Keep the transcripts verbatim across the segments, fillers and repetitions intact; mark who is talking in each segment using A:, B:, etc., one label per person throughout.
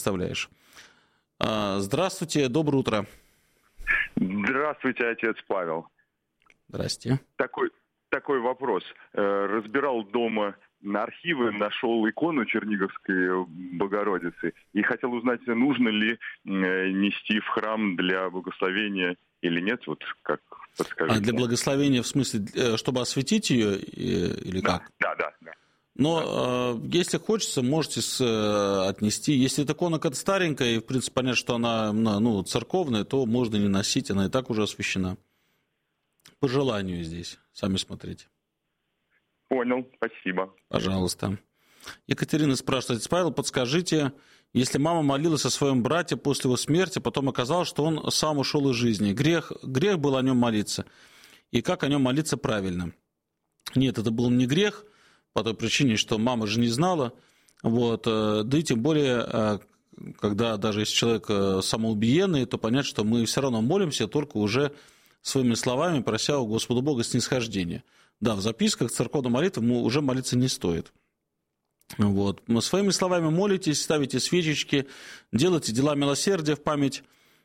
A: представляешь. Здравствуйте, доброе утро.
B: Здравствуйте, отец Павел.
A: Здрасте.
B: Такой, такой вопрос. Разбирал дома архивы, нашел икону Черниговской Богородицы и хотел узнать, нужно ли нести в храм для благословения или нет, вот как подскажите.
A: А для благословения в смысле, чтобы осветить ее или
B: да,
A: как?
B: Да, да, да.
A: Но э, если хочется, можете с, э, отнести. Если эта икона как-то старенькая, и, в принципе, понятно, что она ну, церковная, то можно не носить, она и так уже освящена. По желанию здесь, сами смотрите.
B: Понял, спасибо.
A: Пожалуйста. Екатерина спрашивает, отец Павел, подскажите, если мама молилась о своем брате после его смерти, потом оказалось, что он сам ушел из жизни, грех, грех был о нем молиться, и как о нем молиться правильно? Нет, это был не грех, по той причине, что мама же не знала, вот, да и тем более, когда даже если человек самоубиенный, то понятно, что мы все равно молимся, только уже своими словами, прося у Господа Бога снисхождения. Да, в записках церковной молитвы уже молиться не стоит. Вот. Своими словами молитесь, ставите свечечки, делайте дела милосердия в память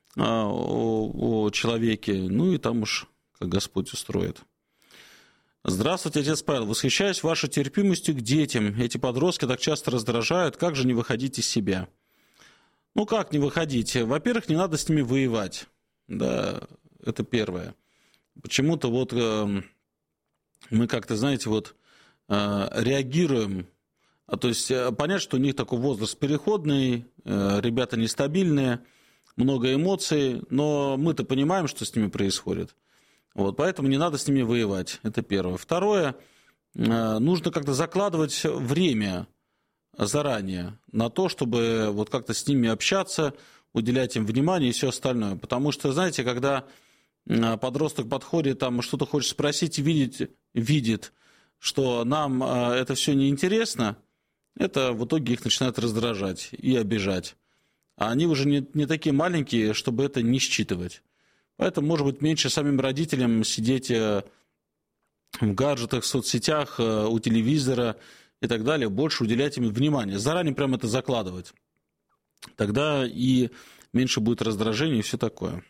A: о, о человеке, ну и там уж как Господь устроит. Здравствуйте, отец Павел. Восхищаюсь вашей терпимостью к детям. Эти подростки так часто раздражают. Как же не выходить из себя? Ну, как не выходить? Во-первых, не надо с ними воевать. Да, это первое. Почему-то вот э, мы как-то, знаете, вот э, реагируем. А, то есть э, понятно, что у них такой возраст переходный, э, ребята нестабильные, много эмоций, но мы-то понимаем, что с ними происходит. Вот, поэтому не надо с ними воевать. Это первое. Второе, нужно как-то закладывать время заранее на то, чтобы вот как-то с ними общаться, уделять им внимание и все остальное. Потому что, знаете, когда подросток подходит, там что-то хочет спросить и видит, видит, что нам это все неинтересно, это в итоге их начинает раздражать и обижать. А они уже не, не такие маленькие, чтобы это не считывать. Поэтому, может быть, меньше самим родителям сидеть в гаджетах, в соцсетях, у телевизора и так далее, больше уделять им внимание. Заранее прямо это закладывать. Тогда и меньше будет раздражения и все такое.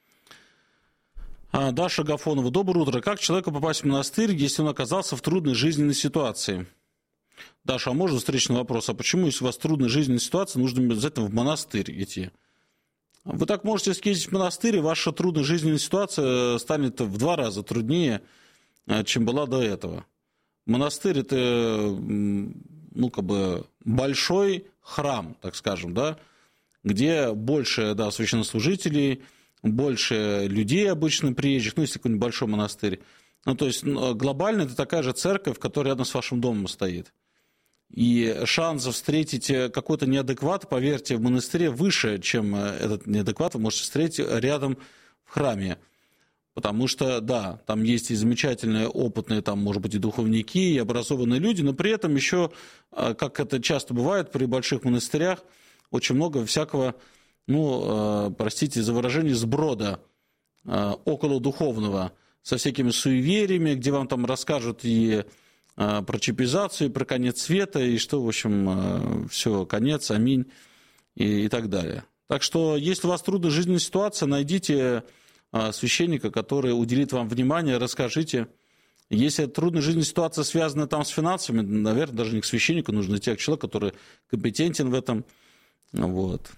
A: А, Даша Гафонова. Доброе утро. Как человеку попасть в монастырь, если он оказался в трудной жизненной ситуации? Даша, а можно встречный вопрос? А почему, если у вас трудная жизненная ситуация, нужно обязательно в монастырь идти? Вы так можете съездить в монастырь, и ваша трудная жизненная ситуация станет в два раза труднее, чем была до этого. Монастырь – это ну, как бы большой храм, так скажем, да, где больше да, священнослужителей, больше людей обычно приезжих, ну, если какой-нибудь большой монастырь. Ну, то есть глобально это такая же церковь, которая рядом с вашим домом стоит. И шансов встретить какой-то неадекват, поверьте, в монастыре выше, чем этот неадекват вы можете встретить рядом в храме. Потому что, да, там есть и замечательные, опытные, там, может быть, и духовники, и образованные люди, но при этом еще, как это часто бывает при больших монастырях, очень много всякого, ну, простите за выражение, сброда около духовного, со всякими суевериями, где вам там расскажут и про чипизацию, про конец света, и что, в общем, все, конец, аминь, и, и так далее. Так что, если у вас трудная жизненная ситуация, найдите священника, который уделит вам внимание, расскажите. Если трудная жизненная ситуация связана там с финансами, наверное, даже не к священнику, нужно идти к человеку, который компетентен в этом. Вот.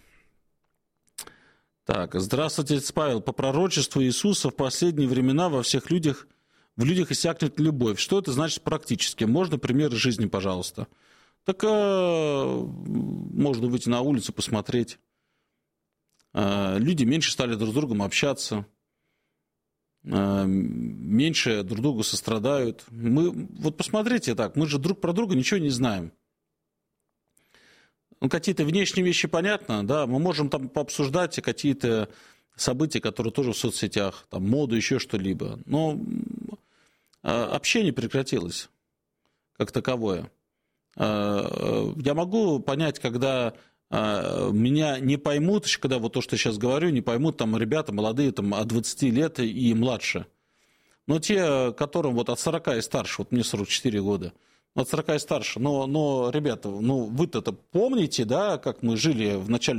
A: Так, здравствуйте, отец Павел. По пророчеству Иисуса в последние времена во всех людях в людях иссякнет любовь. Что это значит практически? Можно примеры жизни, пожалуйста? Так а, можно выйти на улицу, посмотреть. А, люди меньше стали друг с другом общаться. А, меньше друг другу сострадают. Мы, вот посмотрите так, мы же друг про друга ничего не знаем. Ну, какие-то внешние вещи понятно, да, мы можем там пообсуждать какие-то события, которые тоже в соцсетях, там, моду, еще что-либо. Но общение прекратилось как таковое. Я могу понять, когда меня не поймут, когда вот то, что я сейчас говорю, не поймут там ребята молодые, там, от двадцати лет и младше. Но те, которым вот от сорока и старше, вот мне сорок четыре года, от сорока и старше, но, но ребята, ну вы-то помните, да, как мы жили в начале